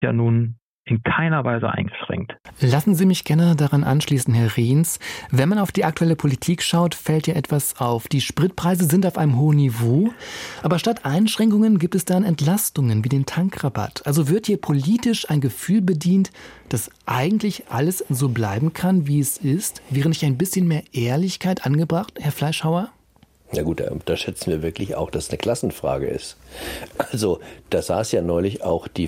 ja nun in keiner Weise eingeschränkt. Lassen Sie mich gerne daran anschließen, Herr Rehns. Wenn man auf die aktuelle Politik schaut, fällt ja etwas auf. Die Spritpreise sind auf einem hohen Niveau, aber statt Einschränkungen gibt es dann Entlastungen wie den Tankrabatt. Also wird hier politisch ein Gefühl bedient, dass eigentlich alles so bleiben kann, wie es ist? Wäre nicht ein bisschen mehr Ehrlichkeit angebracht, Herr Fleischhauer? Na gut, da unterschätzen wir wirklich auch, dass es eine Klassenfrage ist. Also, da saß ja neulich auch die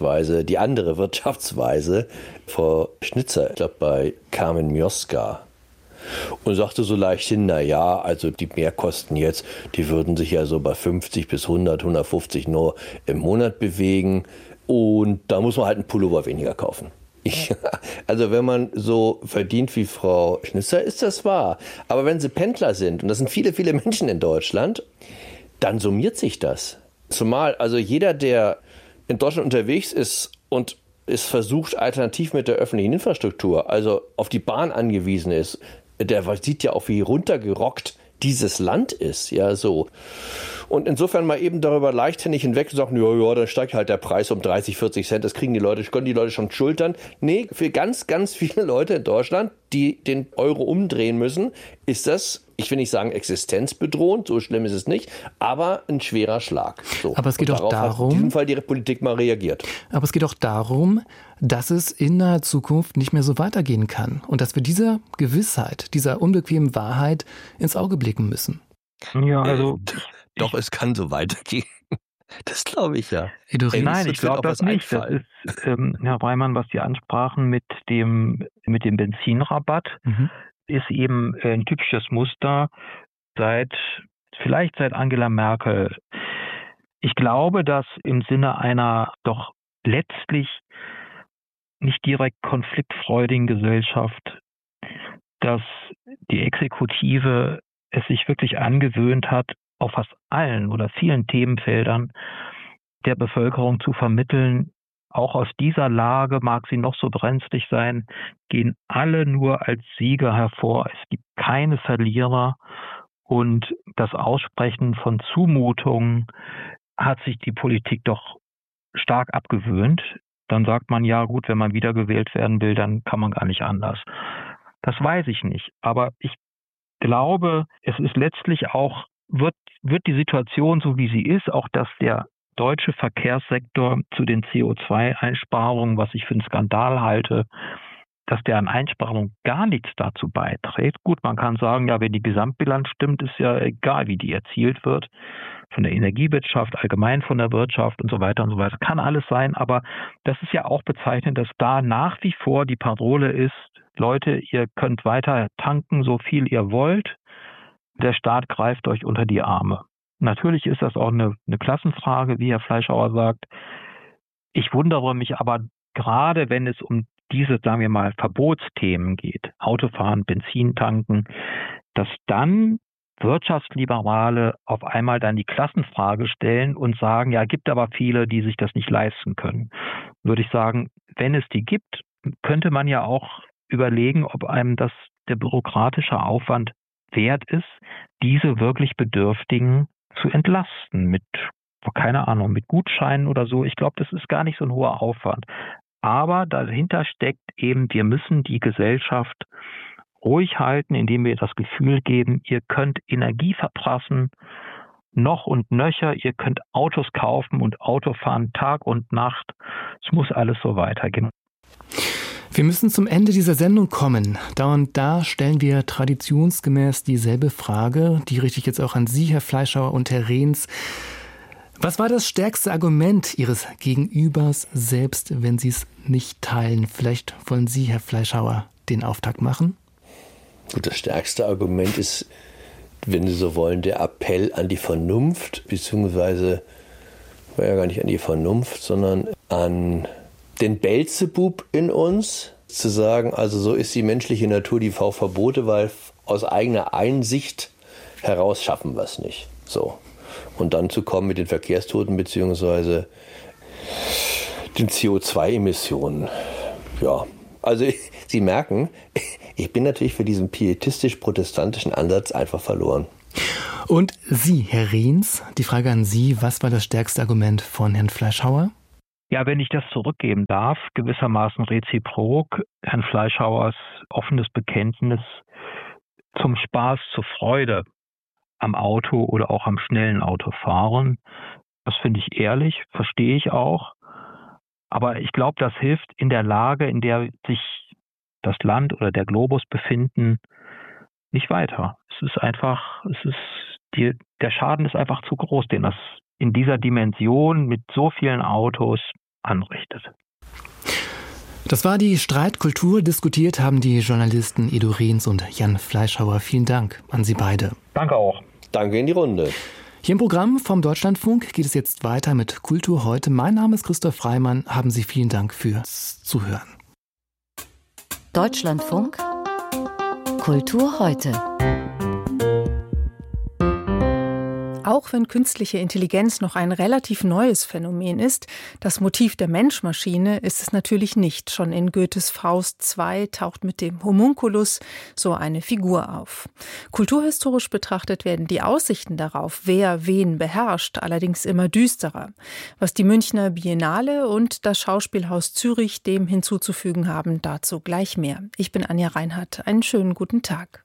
andere Wirtschaftsweise, Frau Schnitzer, ich glaube bei Carmen Mioska, und sagte so leichthin, also die Mehrkosten jetzt, die würden sich ja so bei 50 bis 100, 150 nur im Monat bewegen und da muss man halt einen Pullover weniger kaufen. Also wenn man so verdient wie Frau Schnitzer, ist das wahr. Aber wenn Sie Pendler sind, und das sind viele, viele Menschen in Deutschland, dann summiert sich das. Zumal also jeder, der in Deutschland unterwegs ist und es versucht, alternativ mit der öffentlichen Infrastruktur, also auf die Bahn angewiesen ist, der sieht ja auch, wie runtergerockt dieses Land ist, ja so. Und insofern mal eben darüber leichtsinnig hinweg sagen, ja, dann steigt halt der Preis um 30, 40 Cent, das können die Leute schon schultern. Nee, für ganz, ganz viele Leute in Deutschland, die den Euro umdrehen müssen, ist das, ich will nicht sagen existenzbedrohend, so schlimm ist es nicht, aber ein schwerer Schlag. So. Aber es geht auch darum, hat in diesem Fall die Politik mal reagiert. Aber es geht auch darum, dass es in naher Zukunft nicht mehr so weitergehen kann und dass wir dieser Gewissheit, dieser unbequemen Wahrheit ins Auge blicken müssen. Ja, also doch, es kann so weitergehen. Das glaube ich ja. Nein, ich glaube das nicht. Das ist, Herr Reimann, was Sie ansprachen mit dem Benzinrabatt, ist eben ein typisches Muster vielleicht seit Angela Merkel. Ich glaube, dass im Sinne einer doch letztlich nicht direkt konfliktfreudigen Gesellschaft, dass die Exekutive es sich wirklich angewöhnt hat, auf fast allen oder vielen Themenfeldern der Bevölkerung zu vermitteln, auch aus dieser Lage, mag sie noch so brenzlig sein, gehen alle nur als Sieger hervor. Es gibt keine Verlierer und das Aussprechen von Zumutungen hat sich die Politik doch stark abgewöhnt. Dann sagt man, ja gut, wenn man wiedergewählt werden will, dann kann man gar nicht anders. Das weiß ich nicht, aber ich glaube, es ist letztlich auch, wird die Situation so wie sie ist, auch dass der deutsche Verkehrssektor zu den CO2-Einsparungen, was ich für einen Skandal halte, dass der an Einsparungen gar nichts dazu beiträgt. Gut, man kann sagen, ja, wenn die Gesamtbilanz stimmt, ist ja egal, wie die erzielt wird, von der Energiewirtschaft, allgemein von der Wirtschaft und so weiter und so weiter. Kann alles sein, aber das ist ja auch bezeichnend, dass da nach wie vor die Parole ist, Leute, ihr könnt weiter tanken, so viel ihr wollt. Der Staat greift euch unter die Arme. Natürlich ist das auch eine Klassenfrage, wie Herr Fleischhauer sagt. Ich wundere mich aber gerade, wenn es um diese, sagen wir mal, Verbotsthemen geht, Autofahren, Benzin tanken, dass dann Wirtschaftsliberale auf einmal dann die Klassenfrage stellen und sagen, ja, gibt aber viele, die sich das nicht leisten können. Würde ich sagen, wenn es die gibt, könnte man ja auch überlegen, ob einem das der bürokratische Aufwand wert ist, diese wirklich Bedürftigen zu entlasten mit, keine Ahnung, mit Gutscheinen oder so. Ich glaube, das ist gar nicht so ein hoher Aufwand. Aber dahinter steckt eben, wir müssen die Gesellschaft ruhig halten, indem wir das Gefühl geben, ihr könnt Energie verprassen, noch und nöcher, ihr könnt Autos kaufen und Auto fahren Tag und Nacht. Es muss alles so weitergehen. Wir müssen zum Ende dieser Sendung kommen. Da und da stellen wir traditionsgemäß dieselbe Frage. Die richte ich jetzt auch an Sie, Herr Fleischhauer und Herr Rehns. Was war das stärkste Argument Ihres Gegenübers, selbst wenn Sie es nicht teilen? Vielleicht wollen Sie, Herr Fleischhauer, den Auftakt machen? Gut, das stärkste Argument ist, wenn Sie so wollen, der Appell an die Vernunft, beziehungsweise ja gar nicht an die Vernunft, sondern an den Beelzebub in uns, zu sagen, also so ist die menschliche Natur, die Verbote, weil aus eigener Einsicht heraus schaffen wir es nicht. So. Und dann zu kommen mit den Verkehrstoten bzw. den CO2-Emissionen. Ja, also Sie merken, ich bin natürlich für diesen pietistisch-protestantischen Ansatz einfach verloren. Und Sie, Herr Rehns, die Frage an Sie, was war das stärkste Argument von Herrn Fleischhauer? Ja, wenn ich das zurückgeben darf, gewissermaßen reziprok, Herrn Fleischhauers offenes Bekenntnis zum Spaß, zur Freude am Auto oder auch am schnellen Autofahren. Das finde ich ehrlich, verstehe ich auch. Aber ich glaube, das hilft in der Lage, in der sich das Land oder der Globus befinden, nicht weiter. Der Schaden ist einfach zu groß, den das in dieser Dimension mit so vielen Autos anrichtet. Das war die Streitkultur. Diskutiert haben die Journalisten Edo Rehns und Jan Fleischhauer. Vielen Dank an Sie beide. Danke auch. Danke in die Runde. Hier im Programm vom Deutschlandfunk geht es jetzt weiter mit Kultur heute. Mein Name ist Christoph Freimann. Haben Sie vielen Dank fürs Zuhören. Deutschlandfunk Kultur heute. Auch wenn künstliche Intelligenz noch ein relativ neues Phänomen ist, das Motiv der Mensch-Maschine ist es natürlich nicht. Schon in Goethes Faust II taucht mit dem Homunculus so eine Figur auf. Kulturhistorisch betrachtet werden die Aussichten darauf, wer wen beherrscht, allerdings immer düsterer. Was die Münchner Biennale und das Schauspielhaus Zürich dem hinzuzufügen haben, dazu gleich mehr. Ich bin Anja Reinhardt. Einen schönen guten Tag.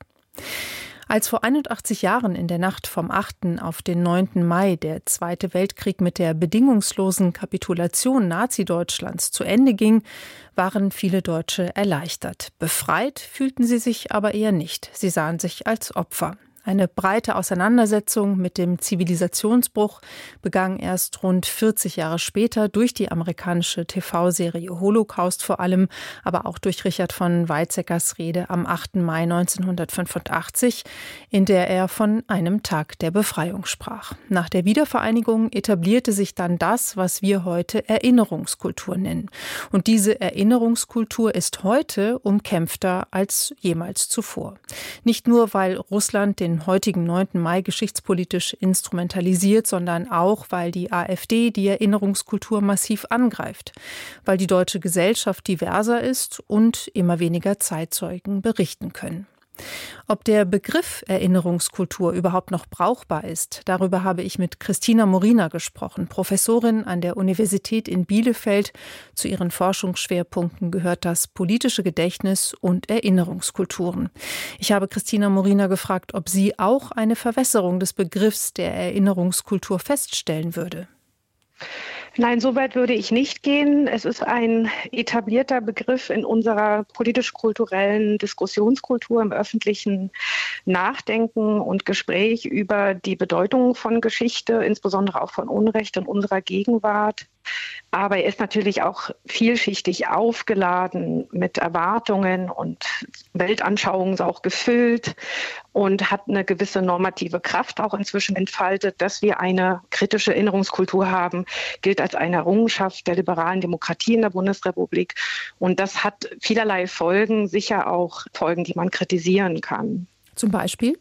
Als vor 81 Jahren in der Nacht vom 8. auf den 9. Mai der Zweite Weltkrieg mit der bedingungslosen Kapitulation Nazi-Deutschlands zu Ende ging, waren viele Deutsche erleichtert. Befreit fühlten sie sich aber eher nicht. Sie sahen sich als Opfer. Eine breite Auseinandersetzung mit dem Zivilisationsbruch begann erst rund 40 Jahre später durch die amerikanische TV-Serie Holocaust vor allem, aber auch durch Richard von Weizsäckers Rede am 8. Mai 1985, in der er von einem Tag der Befreiung sprach. Nach der Wiedervereinigung etablierte sich dann das, was wir heute Erinnerungskultur nennen. Und diese Erinnerungskultur ist heute umkämpfter als jemals zuvor. Nicht nur, weil Russland den heutigen 9. Mai geschichtspolitisch instrumentalisiert, sondern auch, weil die AfD die Erinnerungskultur massiv angreift, weil die deutsche Gesellschaft diverser ist und immer weniger Zeitzeugen berichten können. Ob der Begriff Erinnerungskultur überhaupt noch brauchbar ist, darüber habe ich mit Christina Morina gesprochen, Professorin an der Universität in Bielefeld. Zu ihren Forschungsschwerpunkten gehört das politische Gedächtnis und Erinnerungskulturen. Ich habe Christina Morina gefragt, ob sie auch eine Verwässerung des Begriffs der Erinnerungskultur feststellen würde. Nein, so weit würde ich nicht gehen. Es ist ein etablierter Begriff in unserer politisch-kulturellen Diskussionskultur im öffentlichen Nachdenken und Gespräch über die Bedeutung von Geschichte, insbesondere auch von Unrecht in unserer Gegenwart. Aber er ist natürlich auch vielschichtig aufgeladen mit Erwartungen und Weltanschauungen auch gefüllt und hat eine gewisse normative Kraft auch inzwischen entfaltet. Dass wir eine kritische Erinnerungskultur haben, gilt als eine Errungenschaft der liberalen Demokratie in der Bundesrepublik. Und das hat vielerlei Folgen, sicher auch Folgen, die man kritisieren kann. Zum Beispiel?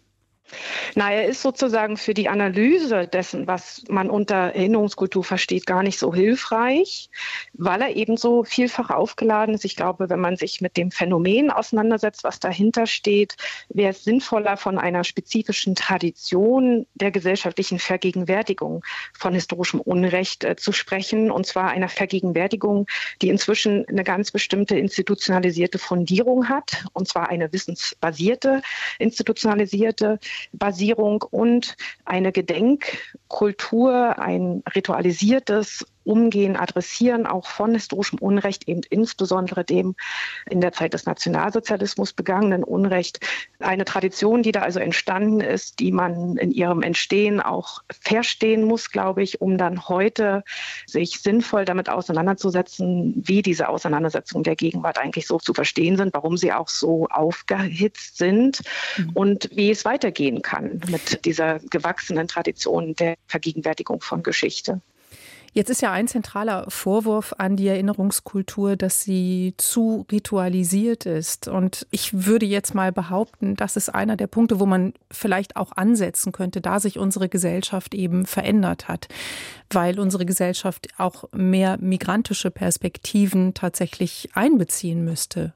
Er ist sozusagen für die Analyse dessen, was man unter Erinnerungskultur versteht, gar nicht so hilfreich, weil er eben so vielfach aufgeladen ist. Ich glaube, wenn man sich mit dem Phänomen auseinandersetzt, was dahinter steht, wäre es sinnvoller, von einer spezifischen Tradition der gesellschaftlichen Vergegenwärtigung von historischem Unrecht zu sprechen, und zwar einer Vergegenwärtigung, die inzwischen eine ganz bestimmte institutionalisierte Fundierung hat, und zwar eine wissensbasierte, institutionalisierte Basierung und eine Gedenkkultur, ein ritualisiertes Umgehen, Adressieren auch von historischem Unrecht, eben insbesondere dem in der Zeit des Nationalsozialismus begangenen Unrecht. Eine Tradition, die da also entstanden ist, die man in ihrem Entstehen auch verstehen muss, glaube ich, um dann heute sich sinnvoll damit auseinanderzusetzen, wie diese Auseinandersetzungen der Gegenwart eigentlich so zu verstehen sind, warum sie auch so aufgehitzt sind und wie es weitergehen kann mit dieser gewachsenen Tradition der Vergegenwärtigung von Geschichte. Jetzt ist ja ein zentraler Vorwurf an die Erinnerungskultur, dass sie zu ritualisiert ist. Und ich würde jetzt mal behaupten, das ist einer der Punkte, wo man vielleicht auch ansetzen könnte, da sich unsere Gesellschaft eben verändert hat, weil unsere Gesellschaft auch mehr migrantische Perspektiven tatsächlich einbeziehen müsste.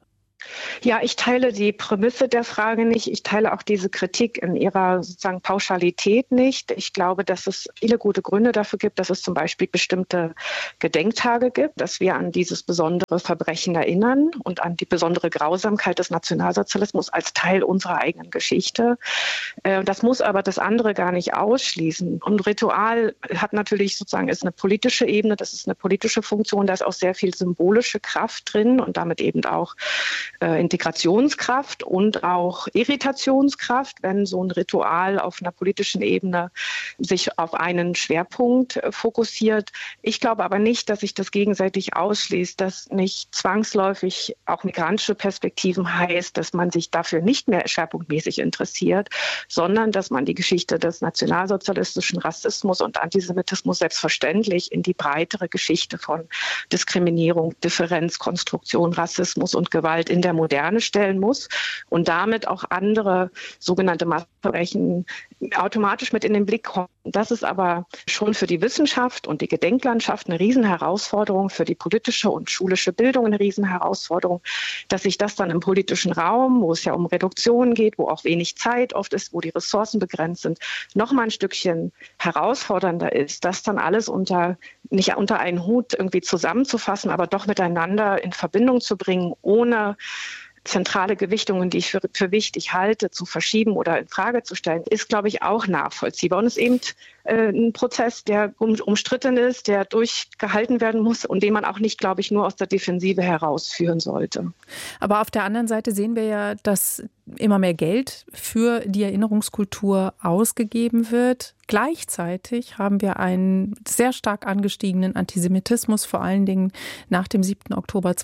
Ja, ich teile die Prämisse der Frage nicht. Ich teile auch diese Kritik in ihrer sozusagen Pauschalität nicht. Ich glaube, dass es viele gute Gründe dafür gibt, dass es zum Beispiel bestimmte Gedenktage gibt, dass wir an dieses besondere Verbrechen erinnern und an die besondere Grausamkeit des Nationalsozialismus als Teil unserer eigenen Geschichte. Das muss aber das andere gar nicht ausschließen. Und Ritual hat natürlich sozusagen, ist eine politische Ebene, das ist eine politische Funktion, da ist auch sehr viel symbolische Kraft drin und damit eben auch Integrationskraft und auch Irritationskraft, wenn so ein Ritual auf einer politischen Ebene sich auf einen Schwerpunkt fokussiert. Ich glaube aber nicht, dass sich das gegenseitig ausschließt, dass nicht zwangsläufig auch migrantische Perspektiven heißt, dass man sich dafür nicht mehr schwerpunktmäßig interessiert, sondern dass man die Geschichte des nationalsozialistischen Rassismus und Antisemitismus selbstverständlich in die breitere Geschichte von Diskriminierung, Differenz, Konstruktion, Rassismus und Gewalt in der Moderne stellen muss und damit auch andere sogenannte Massenverbrechen automatisch mit in den Blick kommen. Das ist aber schon für die Wissenschaft und die Gedenklandschaft eine Riesenherausforderung, für die politische und schulische Bildung eine Riesenherausforderung, dass sich das dann im politischen Raum, wo es ja um Reduktion geht, wo auch wenig Zeit oft ist, wo die Ressourcen begrenzt sind, noch mal ein Stückchen herausfordernder ist, das dann alles nicht unter einen Hut irgendwie zusammenzufassen, aber doch miteinander in Verbindung zu bringen, ohne zentrale Gewichtungen, die ich für wichtig halte, zu verschieben oder in Frage zu stellen, ist, glaube ich, auch nachvollziehbar. Und es ist eben ein Prozess, der umstritten ist, der durchgehalten werden muss und den man auch nicht, glaube ich, nur aus der Defensive herausführen sollte. Aber auf der anderen Seite sehen wir ja, dass immer mehr Geld für die Erinnerungskultur ausgegeben wird. Gleichzeitig haben wir einen sehr stark angestiegenen Antisemitismus, vor allen Dingen nach dem 7. Oktober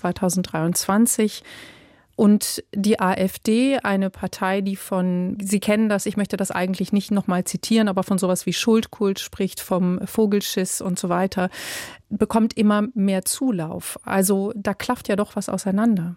2023. Und die AfD, eine Partei, die Sie kennen das, ich möchte das eigentlich nicht nochmal zitieren, aber von sowas wie Schuldkult spricht, vom Vogelschiss und so weiter, bekommt immer mehr Zulauf. Also da klafft ja doch was auseinander.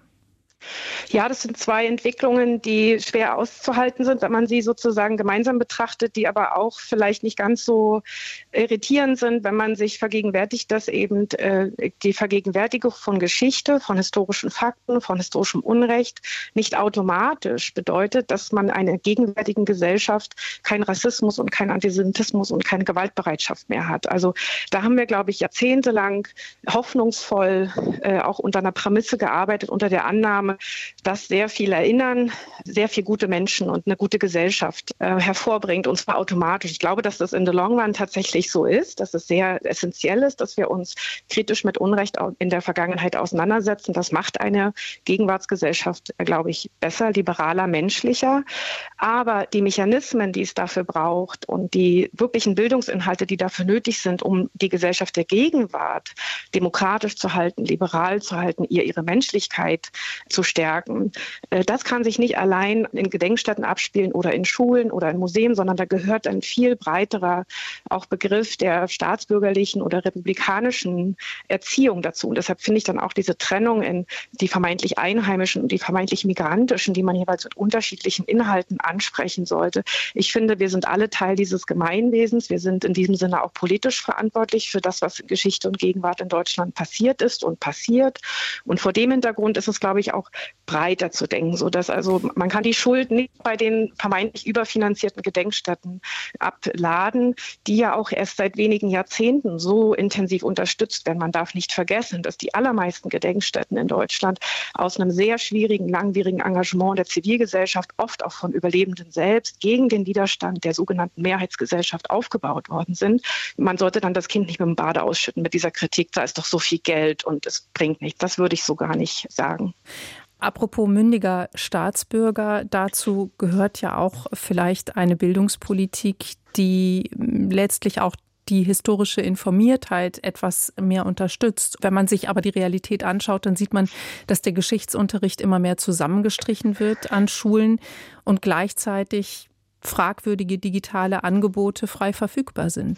Ja, das sind zwei Entwicklungen, die schwer auszuhalten sind, wenn man sie sozusagen gemeinsam betrachtet, die aber auch vielleicht nicht ganz so irritierend sind, wenn man sich vergegenwärtigt, dass eben die Vergegenwärtigung von Geschichte, von historischen Fakten, von historischem Unrecht nicht automatisch bedeutet, dass man in einer gegenwärtigen Gesellschaft keinen Rassismus und keinen Antisemitismus und keine Gewaltbereitschaft mehr hat. Also da haben wir, glaube ich, jahrzehntelang hoffnungsvoll auch unter einer Prämisse gearbeitet, unter der Annahme, dass sehr viel Erinnern, sehr viel gute Menschen und eine gute Gesellschaft hervorbringt, und zwar automatisch. Ich glaube, dass das in the long run tatsächlich so ist, dass es sehr essentiell ist, dass wir uns kritisch mit Unrecht in der Vergangenheit auseinandersetzen. Das macht eine Gegenwartsgesellschaft, glaube ich, besser, liberaler, menschlicher. Aber die Mechanismen, die es dafür braucht und die wirklichen Bildungsinhalte, die dafür nötig sind, um die Gesellschaft der Gegenwart demokratisch zu halten, liberal zu halten, ihre Menschlichkeit zu stärken. Das kann sich nicht allein in Gedenkstätten abspielen oder in Schulen oder in Museen, sondern da gehört ein viel breiterer auch Begriff der staatsbürgerlichen oder republikanischen Erziehung dazu. Und deshalb finde ich dann auch diese Trennung in die vermeintlich Einheimischen und die vermeintlich Migrantischen, die man jeweils mit unterschiedlichen Inhalten ansprechen sollte. Ich finde, wir sind alle Teil dieses Gemeinwesens. Wir sind in diesem Sinne auch politisch verantwortlich für das, was in Geschichte und Gegenwart in Deutschland passiert ist und passiert. Und vor dem Hintergrund ist es, glaube ich, auch breiter zu denken, sodass also man kann die Schuld nicht bei den vermeintlich überfinanzierten Gedenkstätten abladen, die ja auch erst seit wenigen Jahrzehnten so intensiv unterstützt werden. Man darf nicht vergessen, dass die allermeisten Gedenkstätten in Deutschland aus einem sehr schwierigen, langwierigen Engagement der Zivilgesellschaft, oft auch von Überlebenden selbst, gegen den Widerstand der sogenannten Mehrheitsgesellschaft aufgebaut worden sind. Man sollte dann das Kind nicht mit dem Bade ausschütten mit dieser Kritik, da ist doch so viel Geld und es bringt nichts. Das würde ich so gar nicht sagen. Apropos mündiger Staatsbürger, dazu gehört ja auch vielleicht eine Bildungspolitik, die letztlich auch die historische Informiertheit etwas mehr unterstützt. Wenn man sich aber die Realität anschaut, dann sieht man, dass der Geschichtsunterricht immer mehr zusammengestrichen wird an Schulen und gleichzeitig fragwürdige digitale Angebote frei verfügbar sind.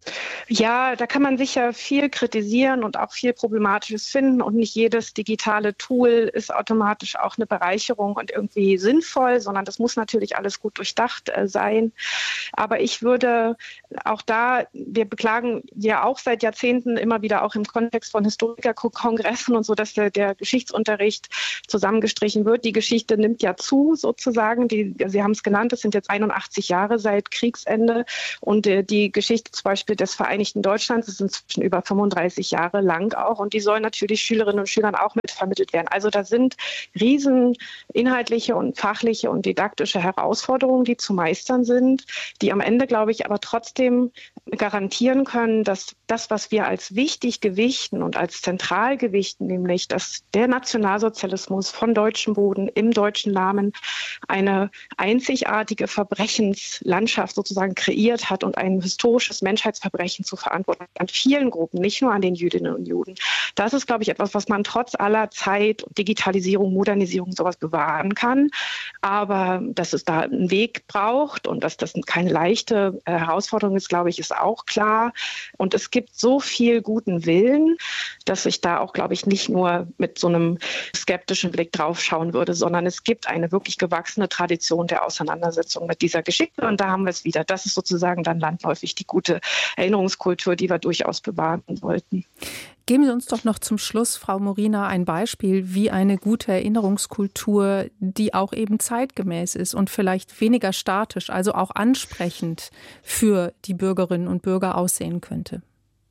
Ja, da kann man sicher viel kritisieren und auch viel Problematisches finden. Und nicht jedes digitale Tool ist automatisch auch eine Bereicherung und irgendwie sinnvoll, sondern das muss natürlich alles gut durchdacht sein. Aber ich würde auch da, wir beklagen ja auch seit Jahrzehnten immer wieder auch im Kontext von Historikerkongressen und so, dass der Geschichtsunterricht zusammengestrichen wird. Die Geschichte nimmt ja zu sozusagen. Sie haben es genannt, es sind jetzt 81 Jahre seit Kriegsende. Und die Geschichte zum Beispiel des Vereinigten Deutschlands ist inzwischen über 35 Jahre lang auch und die soll natürlich Schülerinnen und Schülern auch mitvermittelt werden. Also da sind riesen inhaltliche und fachliche und didaktische Herausforderungen, die zu meistern sind, die am Ende, glaube ich, aber trotzdem garantieren können, dass das, was wir als wichtig gewichten und als zentral gewichten, nämlich dass der Nationalsozialismus von deutschem Boden im deutschen Namen eine einzigartige Verbrechenslandschaft sozusagen kreiert hat und ein historisches Menschheitsverbrechen zu verantworten an vielen Gruppen, nicht nur an den Jüdinnen und Juden. Das ist, glaube ich, etwas, was man trotz aller Zeit, Digitalisierung, Modernisierung, sowas bewahren kann. Aber dass es da einen Weg braucht und dass das keine leichte Herausforderung ist, glaube ich, ist auch klar. Und es gibt so viel guten Willen, dass ich da auch, glaube ich, nicht nur mit so einem skeptischen Blick drauf schauen würde, sondern es gibt eine wirklich gewachsene Tradition der Auseinandersetzung mit dieser Geschichte. Und da haben wir es wieder. Das ist sozusagen dann landläufig die gute Erinnerungskultur, die wir durchaus bewahren sollten. Geben Sie uns doch noch zum Schluss, Frau Morina, ein Beispiel, wie eine gute Erinnerungskultur, die auch eben zeitgemäß ist und vielleicht weniger statisch, also auch ansprechend für die Bürgerinnen und Bürger aussehen könnte.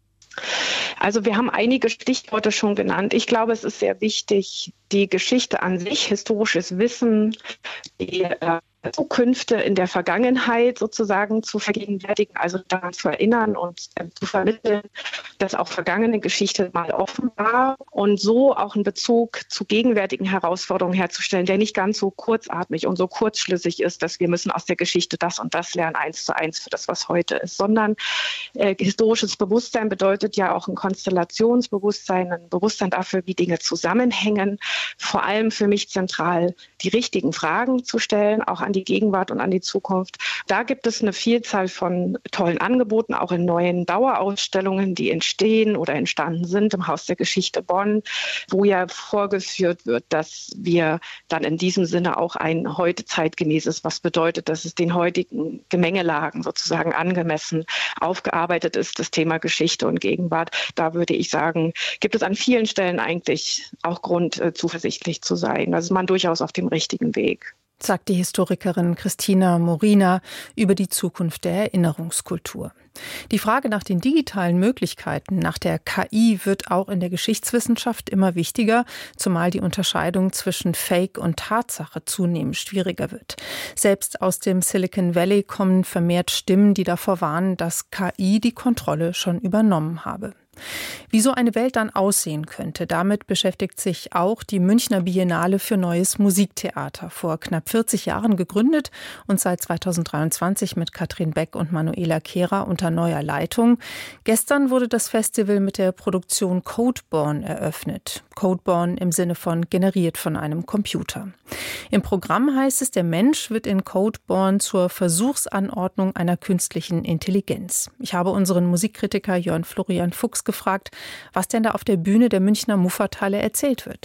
Also wir haben einige Stichworte schon genannt. Ich glaube, es ist sehr wichtig, die Geschichte an sich, historisches Wissen, die Zukünfte in der Vergangenheit sozusagen zu vergegenwärtigen, also daran zu erinnern und zu vermitteln, dass auch vergangene Geschichte mal offen war und so auch einen Bezug zu gegenwärtigen Herausforderungen herzustellen, der nicht ganz so kurzatmig und so kurzschlüssig ist, dass wir müssen aus der Geschichte das und das lernen, 1:1 für das, was heute ist, sondern historisches Bewusstsein bedeutet ja auch ein Konstellationsbewusstsein, ein Bewusstsein dafür, wie Dinge zusammenhängen, vor allem für mich zentral die richtigen Fragen zu stellen, auch an die Gegenwart und an die Zukunft. Da gibt es eine Vielzahl von tollen Angeboten, auch in neuen Dauerausstellungen, die entstehen oder entstanden sind im Haus der Geschichte Bonn, wo ja vorgeführt wird, dass wir dann in diesem Sinne auch ein heute zeitgemäßes, was bedeutet, dass es den heutigen Gemengelagen sozusagen angemessen aufgearbeitet ist, das Thema Geschichte und Gegenwart. Da würde ich sagen, gibt es an vielen Stellen eigentlich auch Grund, zuversichtlich zu sein. Da ist man durchaus auf dem richtigen Weg. Sagt die Historikerin Christina Morina über die Zukunft der Erinnerungskultur. Die Frage nach den digitalen Möglichkeiten, nach der KI, wird auch in der Geschichtswissenschaft immer wichtiger, zumal die Unterscheidung zwischen Fake und Tatsache zunehmend schwieriger wird. Selbst aus dem Silicon Valley kommen vermehrt Stimmen, die davor warnen, dass KI die Kontrolle schon übernommen habe. Wie so eine Welt dann aussehen könnte, damit beschäftigt sich auch die Münchner Biennale für Neues Musiktheater, vor knapp 40 Jahren gegründet und seit 2023 mit Katrin Beck und Manuela Kehrer unter neuer Leitung. Gestern wurde das Festival mit der Produktion Codeborn eröffnet. Codeborn im Sinne von generiert von einem Computer. Im Programm heißt es, der Mensch wird in Codeborn zur Versuchsanordnung einer künstlichen Intelligenz. Ich habe unseren Musikkritiker Jörn Florian Fuchs gefragt, was denn da auf der Bühne der Münchner Muffathalle erzählt wird.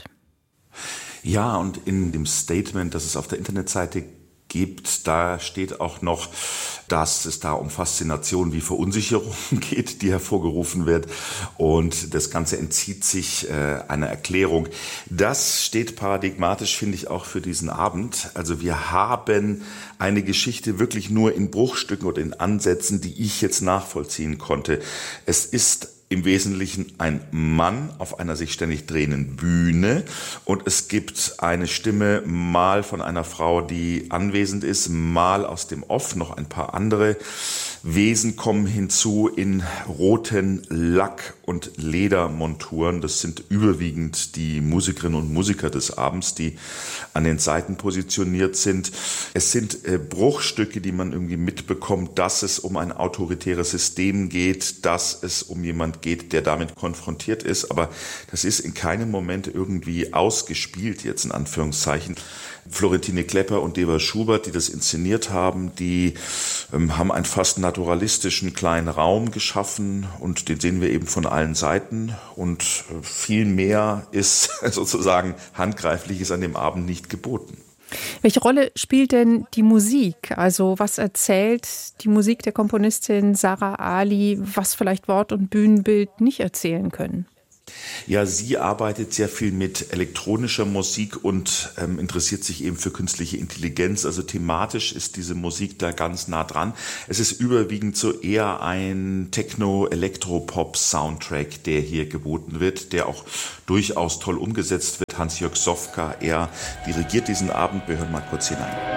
Ja, und in dem Statement, das es auf der Internetseite gibt, da steht auch noch, dass es da um Faszination wie Verunsicherung geht, die hervorgerufen wird. Und das Ganze entzieht sich einer Erklärung. Das steht paradigmatisch, finde ich, auch für diesen Abend. Also wir haben eine Geschichte wirklich nur in Bruchstücken oder in Ansätzen, die ich jetzt nachvollziehen konnte. Es ist im Wesentlichen ein Mann auf einer sich ständig drehenden Bühne und es gibt eine Stimme mal von einer Frau, die anwesend ist, mal aus dem Off, noch ein paar andere Wesen kommen hinzu in roten Lack- und Ledermonturen. Das sind überwiegend die Musikerinnen und Musiker des Abends, die an den Seiten positioniert sind. Es sind Bruchstücke, die man irgendwie mitbekommt, dass es um ein autoritäres System geht, dass es um jemand geht, der damit konfrontiert ist. Aber das ist in keinem Moment irgendwie ausgespielt, jetzt in Anführungszeichen. Florentine Klepper und Deva Schubert, die das inszeniert haben, die haben ein fast naturalistischen kleinen Raum geschaffen und den sehen wir eben von allen Seiten und viel mehr ist sozusagen Handgreifliches an dem Abend nicht geboten. Welche Rolle spielt denn die Musik? Also was erzählt die Musik der Komponistin Sarah Ali, was vielleicht Wort und Bühnenbild nicht erzählen können? Ja, sie arbeitet sehr viel mit elektronischer Musik und interessiert sich eben für künstliche Intelligenz. Also thematisch ist diese Musik da ganz nah dran. Es ist überwiegend so eher ein Techno-Elektropop-Soundtrack, der hier geboten wird, der auch durchaus toll umgesetzt wird. Hans-Jörg Sofka, er dirigiert diesen Abend. Wir hören mal kurz hinein.